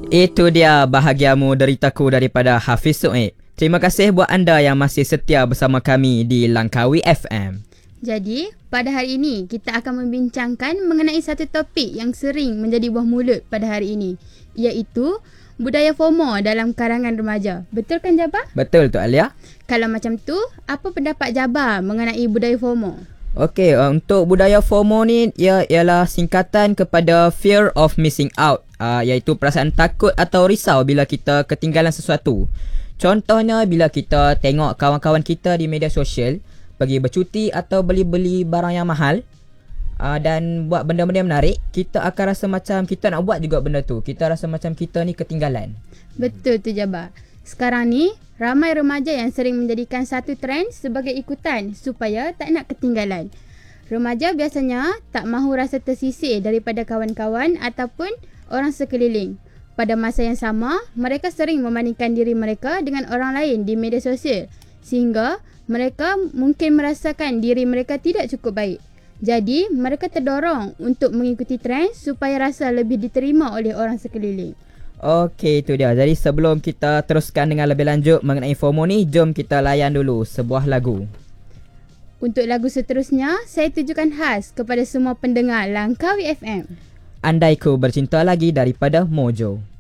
Itu dia bahagiamu deritaku daripada Hafiz Suib. Terima kasih buat anda yang masih setia bersama kami di Langkawi FM. Jadi, pada hari ini kita akan membincangkan mengenai satu topik yang sering menjadi buah mulut pada hari ini, iaitu budaya FOMO dalam kalangan remaja. Betul kan Jabbar? Betul tu Alia. Kalau macam tu, apa pendapat Jabbar mengenai budaya FOMO? Okey, untuk budaya FOMO ni ialah singkatan kepada fear of missing out, iaitu perasaan takut atau risau bila kita ketinggalan sesuatu. Contohnya bila kita tengok kawan-kawan kita di media sosial pergi bercuti atau beli-beli barang yang mahal dan buat benda-benda yang menarik, kita akan rasa macam kita nak buat juga benda tu. Kita rasa macam kita ni ketinggalan. Betul tu Jabbar. Sekarang ni, ramai remaja yang sering menjadikan satu trend sebagai ikutan supaya tak nak ketinggalan. Remaja biasanya tak mahu rasa tersisih daripada kawan-kawan ataupun orang sekeliling. Pada masa yang sama, mereka sering membandingkan diri mereka dengan orang lain di media sosial sehingga mereka mungkin merasakan diri mereka tidak cukup baik. Jadi, mereka terdorong untuk mengikuti trend supaya rasa lebih diterima oleh orang sekeliling. Okey, itu dia. Jadi sebelum kita teruskan dengan lebih lanjut mengenai FOMO ni, jom kita layan dulu sebuah lagu. Untuk lagu seterusnya, saya tujukan khas kepada semua pendengar Langkawi FM. Andai Ku Bercinta Lagi daripada Mojo.